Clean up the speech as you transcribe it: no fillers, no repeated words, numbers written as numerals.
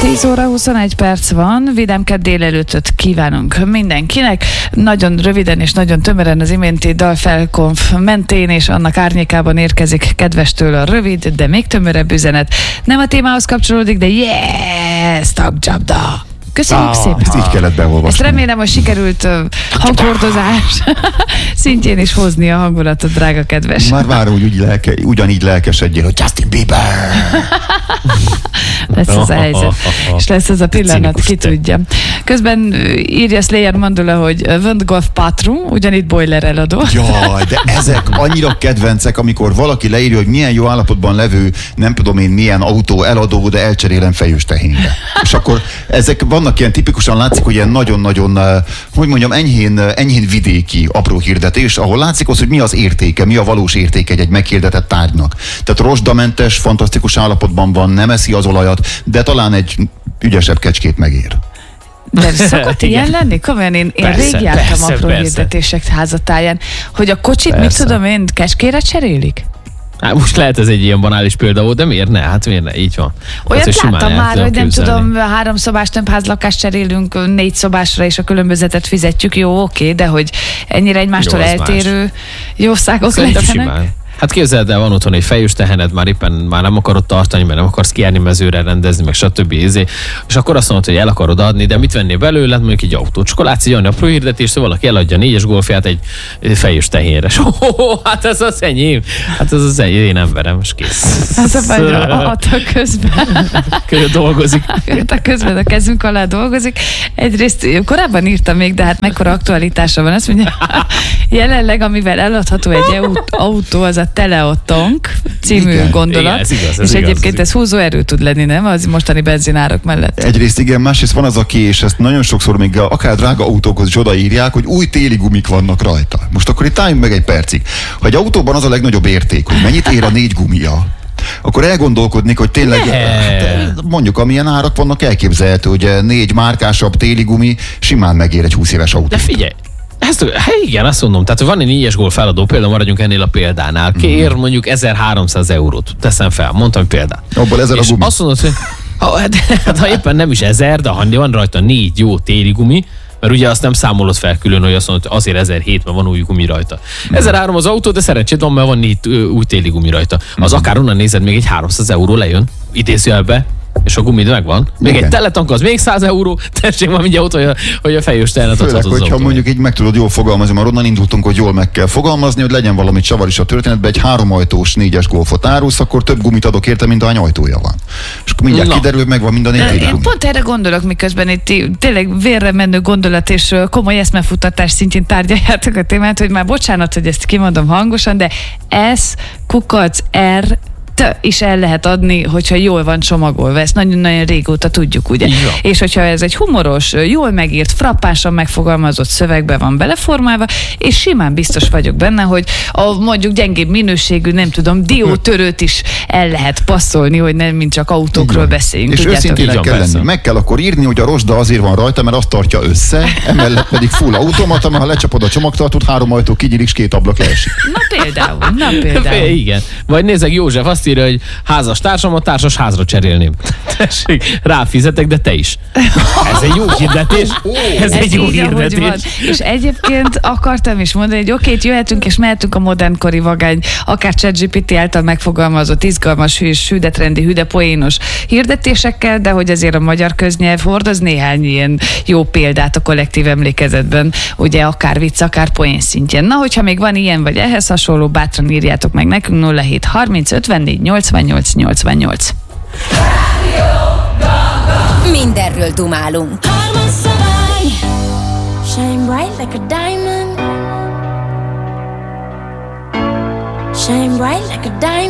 10 óra 21 perc van, vidámked délelőttöt kívánunk mindenkinek. Nagyon röviden és nagyon tömören az iménti dalfelkonf mentén és annak árnyékában érkezik kedvestől a rövid, de még tömörebb üzenet. Nem a témához kapcsolódik, de yes, tagdzsabda! Köszönjük szépen! Ezt így kellett beolvasni. Ezt remélem, hogy sikerült hanghordozás szintjén is hozni a hangulatot, drága kedves. Már várom, hogy ugyanígy lelkesedjél, hogy Justin Bieber! Lesz ez a helyzet. És lesz ez a pillanat, ki tudja. Közben írja Slayer Mandula, hogy Van Patron, ugyanitt boiler eladó. Jaj, de ezek annyira kedvencek, amikor valaki leírja, hogy milyen jó állapotban levő, nem tudom én milyen autó eladó, de elcserélem fejős tehénre. És akkor ezek vannak ilyen tipikusan látszik, hogy ilyen nagyon-nagyon, hogy mondjam, enyhén vidéki apró hirdetés, ahol látszik az, hogy mi az értéke, mi a valós értéke egy meghirdetett tárgynak. Tehát rozsdamentes, fantasztikus állapotban van, nem eszi az olajat, de talán egy ügyesebb kecskét megér. De szokott ilyen lenni? Komolyan én rég jártam apró hirdetések házatáján, hogy a kocsit, mit tudom én, kecskére cserélik? Hát most lehet ez egy ilyen banális példa volt, de miért ne? Hát miért ne? Így van. Olyat láttam már, hogy nem tudom, 3 szobás tömbházlakást cserélünk 4 szobásra, és a különbözetet fizetjük, jó, oké, de hogy ennyire egymástól jó, eltérő jószágok legyenek. Hát képzeld el, van otthon egy fejős tehened, már éppen nem akarod tartani, mert nem akarsz kijárni mezőre rendezni, meg stb. És akkor azt mondod, hogy el akarod adni, de mit vennél belőle? Mondjuk egy autót. És akkor látsz egy olyan apró hirdetést, hogy valaki eladja 4-es golfját egy fejős tehénre. Hát ez az enyém. Hát ez az enyém, én nem verem, és kész. Az a baj, a közben. Dolgozik. A közben a kezünk alá dolgozik. Egyrészt korábban írtam még, de hát mekkora aktualitása van. Azt mondja, jelenleg, amivel eladható egy autó, az a Teleotonk című gondolat. Igen, ez igaz, és egyébként ez húzóerő tud lenni, nem? Az mostani benzinárak mellett. Egyrészt igen, másrészt van az, aki, és ezt nagyon sokszor még akár drága autókhoz is odaírják, hogy új téli gumik vannak rajta. Most akkor itt álljunk meg egy percig. Ha egy autóban az a legnagyobb érték, hogy mennyit ér a 4 gumia, akkor elgondolkodnék, hogy tényleg mondjuk amilyen árak vannak elképzelhető, hogy 4 márkásabb téli gumi simán megér egy 20 éves autó. De figyelj! Igen, azt mondom, tehát van egy 4-es golf eladó, például maradjunk ennél a példánál, kér mondjuk 1300 eurót, teszem fel, mondtam példát. Abból 1000 a gumi. Azt mondod, hogy ha éppen nem is 1000, de ha van rajta 4 jó téli gumi, mert ugye azt nem számolod fel külön, hogy azt mondod, hogy azért 1007, mert van új gumi rajta. 1003 az autó, de szerencsét van, mert van 4 új téli gumi rajta. Az akár onnan nézed, még egy 300 euró lejön, idézőjelbe, és a gumid megvan. Még igen. Egy teletank az még 100 euró, tessék már mindjárt ott, hogy a fejős tehenet adhatod az autóban. Hogyha mondjuk így meg tudod jól fogalmazni, mert onnan indultunk, hogy jól meg kell fogalmazni, hogy legyen valami csavar is a történetben, egy 3 ajtós 4-es golfot árulsz, akkor több gumit adok érte, mint ahány ajtója van. És akkor mindjárt kiderül, hogy megvan mind a 4 gumi. Én pont erre gondolok, miközben itt tényleg vérre menő gondolat és komoly eszmefutatás szintjén tárgyaljátok a témát, hogy már bocsánat, hogy ezt kimondom hangosan, de S-R is el lehet adni, hogyha jól van csomagolva. Ezt nagyon-nagyon régóta tudjuk, ugye? Ja. És hogyha ez egy humoros, jól megírt, frappánsan megfogalmazott szövegbe van beleformálva, és simán biztos vagyok benne, hogy a mondjuk gyengébb minőségű, nem tudom, diótörőt is el lehet passzolni, hogy nem mint csak autókról beszéljünk. És őszintének kell lenni. Meg kell akkor írni, hogy a rozsda azért van rajta, mert azt tartja össze, emellett pedig full automata, mert ha lecsapod a csomagtartót, 3 ajtó kinyílik, és 2 ablak leesik. Na például. Igen. Vagy nézzek, József azt írja, hogy házas társam, a társas házra cserélném. Tessék, ráfizetek, de te is. Ez egy jó hirdetés. Ez egy jó hirdetés. És egyébként akartam is mondani, hogy oké, jöhetünk és mehetünk a modernkori vagány, akár ChatGPT által megfogalmazott izgalmas, hűdetrendi, hüdepoénos hirdetésekkel, de hogy azért a magyar köznyelv hordoz néhány ilyen jó példát a kollektív emlékezetben, ugye akár vicc, akár poén szintjén. Na, hogyha még van ilyen vagy ehhez hasonló, bátran írjátok meg nekünk 07 30 54 88 88. Mindenről dumálunk. Shine bright like a diamond. Shine bright like a diamond.